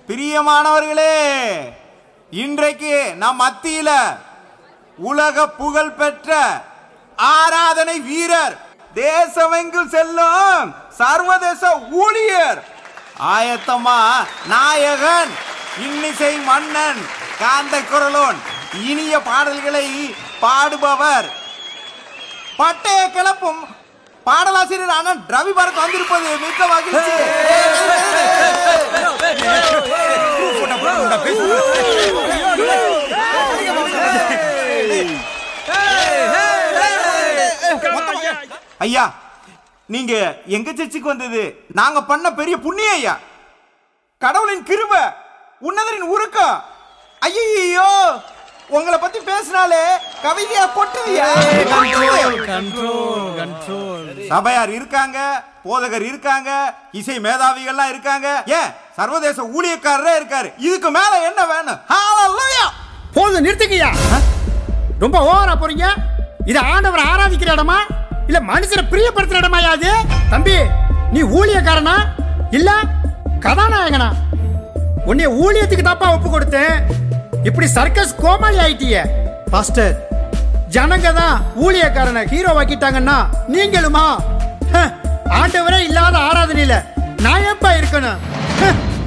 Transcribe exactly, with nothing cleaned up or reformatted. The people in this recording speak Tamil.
பிரியமானவர்களே, இன்றைக்கு நம் மத்தியில உலக புகழ் பெற்ற ஆராதனை வீரர், தேசமெங்கும் செல்லும் சர்வதேச ஊழியர், ஆயத்தமா நாயகன், இன்னிசை மன்னன், காந்த குரலோன், இனிய பாடல்களை பாடுபவர், பட்டைய கிளப்பும் பாடலாசிரியர் அண்ணன் ரவி பரத் வந்திருப்பது மிக்க மகிழ்ச்சி. ஐயா, நீங்க எங்க சர்ச்சுக்கு வந்தது நாங்க பண்ண பெரிய புண்ணியம் ஐயா. கடவுளின் கிருபை, உன்னதரின் உருக்கம். ஐயோ, உங்களை பத்தி பேசினாலே கவிதையா கொட்டுதியா. சபையார் இருக்காங்க, போதகர் இருக்காங்க, இசை மேதாவிகள்லாம் இருக்காங்க, ஏன் சர்வதேச ஊழியக்காரரே இருக்காரு. இதுக்கு மேல என்ன வேணும்? ஹல்லேலூயா. போதும், நிறுத்துங்கய்யா. ரொம்ப ஓவரா போறீங்க. இது ஆண்டவரை ஆராதிக்கிற இடமா இல்ல மனுஷரை பிரியப்படுத்துற இடமா? யாது தம்பி, நீ ஊழியக்காரனா இல்ல கதாநாயகனா? உன்னைய ஊழியத்துக்கு தாப்பா ஒப்பு கொடுத்தேன். இப்படி சர்க்கஸ் கோமாளி ஆயிட்டிய. பாஸ்டர், ஜனங்க தான் ஊழியக்காரனை ஹீரோ ஆக்கிட்டாங்கன்னா நீங்களுமா? ஆண்டவரே இல்லாத ஆராதனையில நான் ஏப்பா இருக்கணும்?